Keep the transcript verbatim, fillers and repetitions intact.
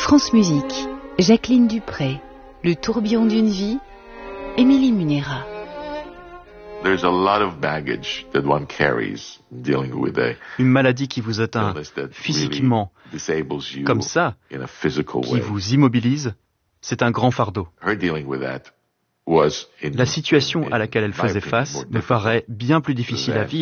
France Musique, Jacqueline Dupré, Le tourbillon d'une vie, Émilie Munera. There's a lot of baggage that one carries dealing with a Une maladie qui vous atteint illness that physiquement, really disables you comme ça, in a physical qui way. vous immobilise, c'est un grand fardeau. Her dealing with that was in, La situation in- à laquelle elle in my faisait opinion, face more me difficult paraît bien plus difficile à than vivre